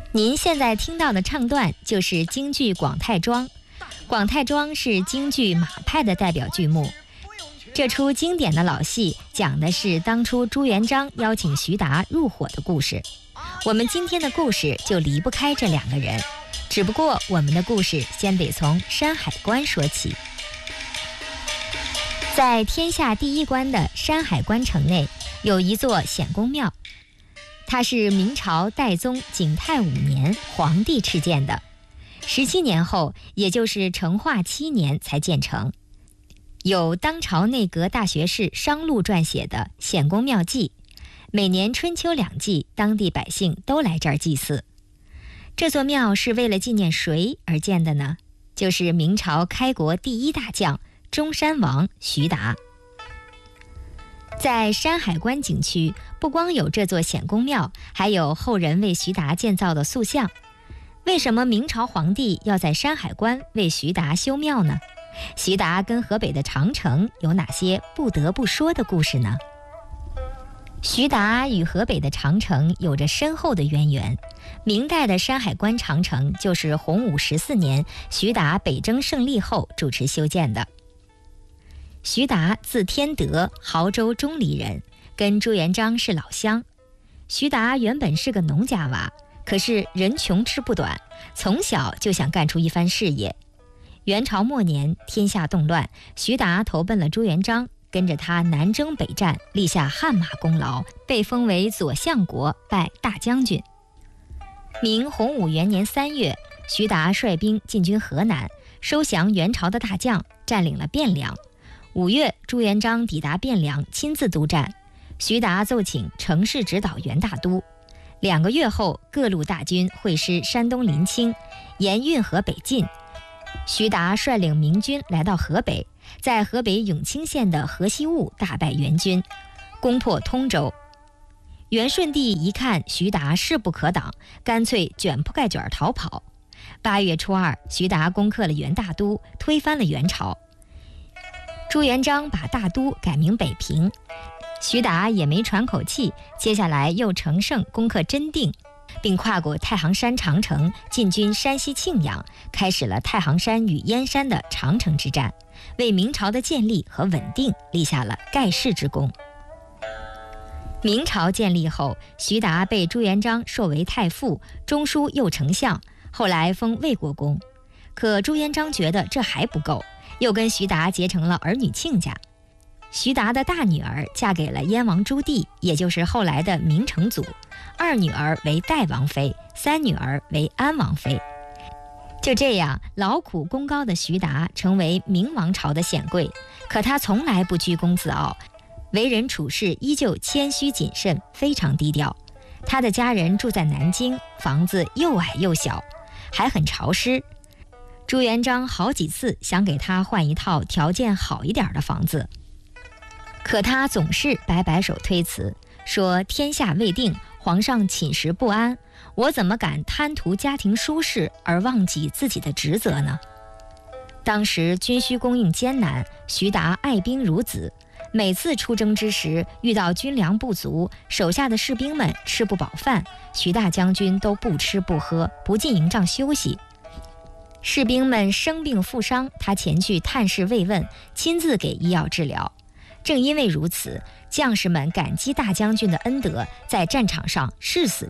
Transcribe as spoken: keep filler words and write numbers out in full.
您现在听到的唱段就是京剧《广太庄》。《广太庄》是京剧马派的代表剧目。这出经典的老戏讲的是当初朱元璋邀请徐达入伙的故事。我们今天的故事就离不开这两个人，只不过我们的故事先得从山海关说起。在天下第一关的山海关城内，有一座显公庙，它是明朝代宗景泰五年皇帝敕建的，十七年后，也就是成化七年才建成。有当朝内阁大学士商禄撰写的《显公庙记》，每年春秋两季，当地百姓都来这儿祭祀。这座庙是为了纪念谁而建的呢？就是明朝开国第一大将中山王徐达。在山海关景区，不光有这座显公庙，还有后人为徐达建造的塑像。为什么明朝皇帝要在山海关为徐达修庙呢？徐达跟河北的长城有哪些不得不说的故事呢？徐达与河北的长城有着深厚的渊源。明代的山海关长城就是洪武十四年徐达北征胜利后主持修建的。徐达字天德，亳州钟离人，跟朱元璋是老乡。徐达原本是个农家娃，可是人穷志不短，从小就想干出一番事业。元朝末年，天下动乱，徐达投奔了朱元璋，跟着他南征北战，立下汗马功劳，被封为左相国，拜大将军。明洪武元年三月，徐达率兵进军河南，收降元朝的大将，占领了汴梁。五月，朱元璋抵达汴梁，亲自督战。徐达奏请乘势指导元大都。两个月后，各路大军会师山东临清，沿运河北进。徐达率领明军来到河北，在河北永清县的河西坞大败元军，攻破通州。元顺帝一看徐达势不可挡，干脆卷铺盖卷逃跑。八月初二，徐达攻克了元大都，推翻了元朝。朱元璋把大都改名北平，徐达也没喘口气，接下来又乘胜攻克真定，并跨过太行山长城，进军山西庆阳，开始了太行山与燕山的长城之战，为明朝的建立和稳定立下了盖世之功。明朝建立后，徐达被朱元璋授为太傅、中书右丞相，后来封魏国公。可朱元璋觉得这还不够，又跟徐达结成了儿女亲家。徐达的大女儿嫁给了燕王朱棣，也就是后来的明成祖，二女儿为代王妃，三女儿为安王妃。就这样，劳苦功高的徐达成为明王朝的显贵，可他从来不居功自傲，为人处事依旧谦虚谨慎，非常低调。他的家人住在南京，房子又矮又小，还很潮湿。朱元璋好几次想给他换一套条件好一点的房子，可他总是摆摆手推辞，说天下未定，皇上寝食不安，我怎么敢贪图家庭舒适而忘记自己的职责呢？当时军需供应艰难，徐达爱兵如子，每次出征之时遇到军粮不足，手下的士兵们吃不饱饭，徐大将军都不吃不喝，不进营帐休息。士兵们生病负伤，他前去探视慰问，亲自给医药治疗。正因为如此，将士们感激大将军的恩德，在战场上誓死